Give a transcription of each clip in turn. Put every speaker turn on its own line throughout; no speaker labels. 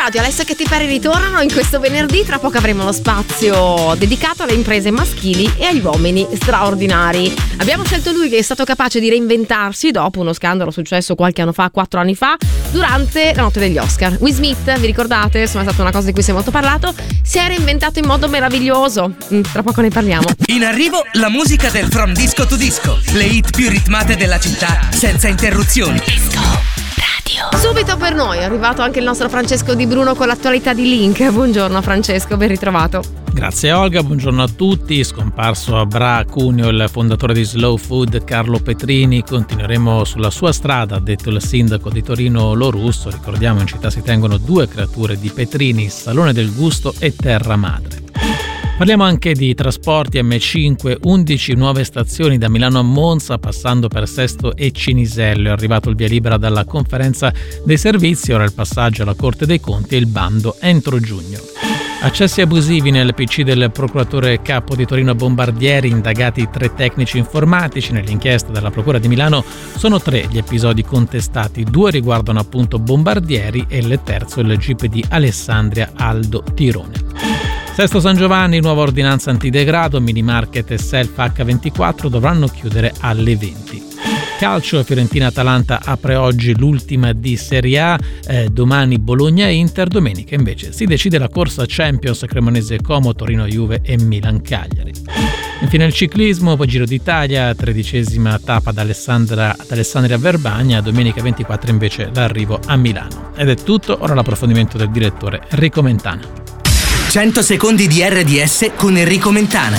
Radio, Alessia Chetti Perry ritornano in questo venerdì. Tra poco avremo lo spazio dedicato alle imprese maschili e agli uomini straordinari. Abbiamo scelto lui che è stato capace di reinventarsi dopo uno scandalo successo qualche anno fa, 4 anni fa, durante la notte degli Oscar. Will Smith, vi ricordate? Insomma, è stata una cosa di cui si è molto parlato. Si è reinventato in modo meraviglioso. Tra poco ne parliamo.
In arrivo la musica del From Disco to Disco, le hit più ritmate della città senza interruzioni. Disco Radio.
Subito per noi è arrivato anche il nostro Francesco Di Bruno con l'attualità di Link. Buongiorno Francesco, ben ritrovato.
Grazie Olga, buongiorno a tutti. Scomparso a Bra Cuneo il fondatore di Slow Food Carlo Petrini. Continueremo sulla sua strada, ha detto il sindaco di Torino Lo Russo. Ricordiamo, in città si tengono 2 creature di Petrini, Salone del Gusto e Terra Madre. Parliamo anche di trasporti M5, 11 nuove stazioni da Milano a Monza, passando per Sesto e Cinisello. È arrivato il via libera dalla conferenza dei servizi, ora il passaggio alla Corte dei Conti e il bando entro giugno. Accessi abusivi nel PC del procuratore capo di Torino Bombardieri, indagati 3 tecnici informatici. Nell'inchiesta della Procura di Milano sono 3 gli episodi contestati, 2 riguardano appunto Bombardieri e il terzo il GIP di Alessandria Aldo Tirone. Sesto San Giovanni, nuova ordinanza antidegrado, minimarket e self H24 dovranno chiudere alle 20. Calcio, Fiorentina-Atalanta apre oggi l'ultima di Serie A, domani Bologna-Inter, domenica invece si decide la corsa Champions, Cremonese-Como, Torino-Juve e Milan-Cagliari. Infine il ciclismo, poi Giro d'Italia, 13ª tappa ad Alessandria Verbagna, domenica 24 invece l'arrivo a Milano. Ed è tutto, ora l'approfondimento del direttore Enrico Mentana.
100 secondi di RDS con Enrico Mentana.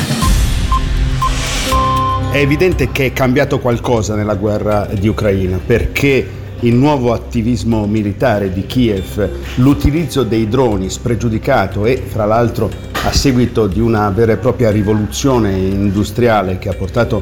È evidente che è cambiato qualcosa nella guerra di Ucraina, perché il nuovo attivismo militare di Kiev, l'utilizzo dei droni spregiudicato e fra l'altro a seguito di una vera e propria rivoluzione industriale che ha portato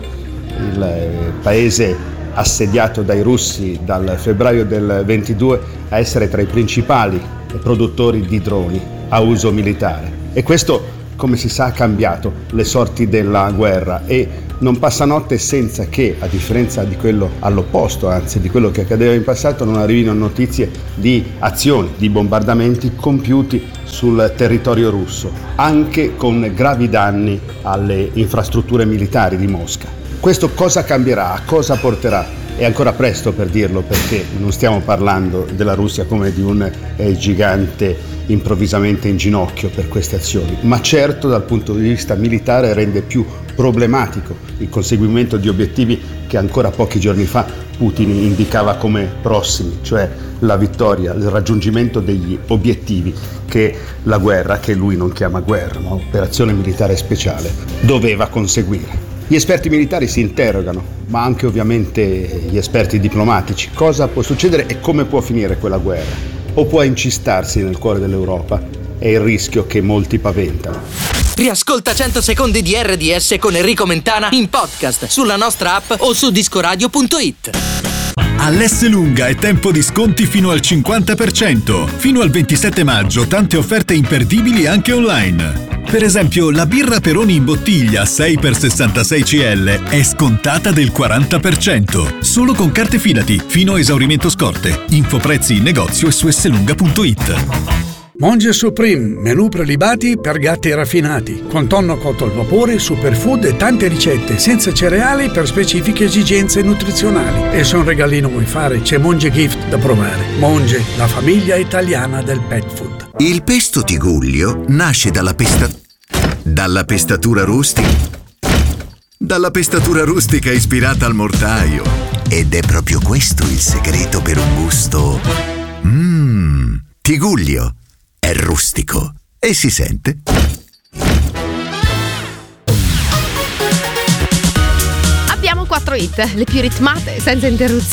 il paese assediato dai russi dal febbraio del 22 a essere tra i principali produttori di droni a uso militare. E questo, come si sa, ha cambiato le sorti della guerra e non passa notte senza che, a differenza di quello all'opposto, anzi di quello che accadeva in passato, non arrivino notizie di azioni, di bombardamenti compiuti sul territorio russo, anche con gravi danni alle infrastrutture militari di Mosca. Questo cosa cambierà? A cosa porterà? È ancora presto per dirlo, perché non stiamo parlando della Russia come di un gigante improvvisamente in ginocchio per queste azioni, ma certo dal punto di vista militare rende più problematico il conseguimento di obiettivi che ancora pochi giorni fa Putin indicava come prossimi, cioè la vittoria, il raggiungimento degli obiettivi che la guerra, che lui non chiama guerra, ma operazione militare speciale, doveva conseguire. Gli esperti militari si interrogano, ma anche ovviamente gli esperti diplomatici, cosa può succedere e come può finire quella guerra, o può incistarsi nel cuore dell'Europa. È il rischio che molti paventano.
Riascolta 100 secondi di RDS con Enrico Mentana in podcast sulla nostra app o su discoradio.it.
All'Esselunga è tempo di sconti fino al 50%. Fino al 27 maggio tante offerte imperdibili anche online. Per esempio, la birra Peroni in bottiglia 6x66 CL è scontata del 40%. Solo con carte Fidati, fino a esaurimento scorte. Info prezzi in negozio e su esselunga.it.
Monge Supreme, menù prelibati per gatti raffinati, con tonno cotto al vapore, superfood e tante ricette senza cereali per specifiche esigenze nutrizionali. E se un regalino vuoi fare, c'è Monge Gift da provare. Monge, la famiglia italiana del pet food.
Il pesto Tigullio nasce dalla pestatura rustica ispirata al mortaio. Ed è proprio questo il segreto per un gusto. Tigullio. È rustico e si sente.
Abbiamo 4 hit, le più ritmate senza interruzioni.